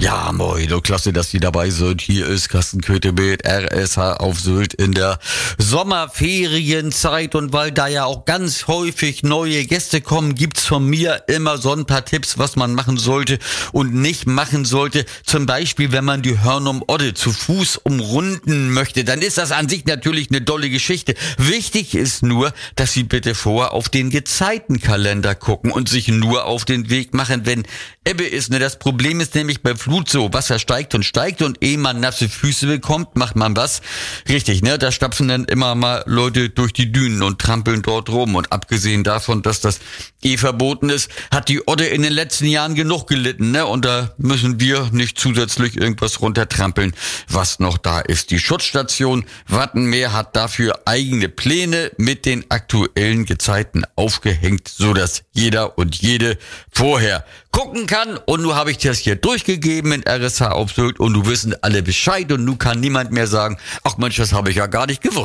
Ja, moin, und klasse, dass Sie dabei sind. Hier ist Carsten Köthe mit RSH auf Sylt in der Sommerferienzeit. Und weil da ja auch ganz häufig neue Gäste kommen, gibt's von mir immer so ein paar Tipps, was man machen sollte und nicht machen sollte. Zum Beispiel, wenn man die Hörnum Odde zu Fuß umrunden möchte, dann ist das an sich natürlich eine dolle Geschichte. Wichtig ist nur, dass Sie bitte vorher auf den Gezeitenkalender gucken und sich nur auf den Weg machen, wenn Ebbe ist. Ne? Das Problem ist nämlich bei Flut so, Wasser steigt und ehe man nasse Füße bekommt, macht man was? Richtig, ne? Da stapfen dann immer mal Leute durch die Dünen und trampeln dort rum. Und abgesehen davon, dass das verboten ist, hat die Odde in den letzten Jahren genug gelitten, ne? Und da müssen wir nicht zusätzlich irgendwas runtertrampeln, was noch da ist. Die Schutzstation Wattenmeer hat dafür eigene Pläne mit den aktuellen Gezeiten aufgehängt, so dass jeder und jede vorher gucken kann. Und nun habe ich das hier durchgegeben in RSH auf Sylt und nun wissen alle Bescheid und nun kann niemand mehr sagen, ach Mensch, das habe ich ja gar nicht gewusst.